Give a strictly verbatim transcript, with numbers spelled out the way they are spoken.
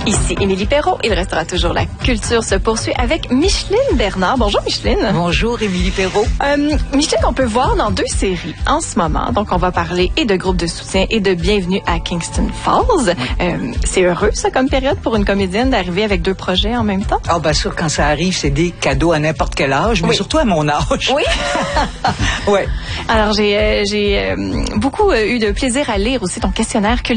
Ici Émilie Perrault. Il restera toujours la culture se poursuit avec Micheline Bernard. Bonjour Micheline. Bonjour Émilie Perrault. Euh, Micheline, on peut voir dans deux séries en ce moment. Donc, on va parler et de groupes de soutien et de Bienvenue à Kingston Falls. Euh, c'est heureux, ça, comme période pour une comédienne d'arriver avec deux projets en même temps? Ah, bien sûr, quand ça arrive, c'est des cadeaux à n'importe quel âge, mais oui. surtout à mon âge. Oui. Ouais. Alors, j'ai, euh, j'ai euh, beaucoup euh, eu de plaisir à lire aussi ton questionnaire culturel.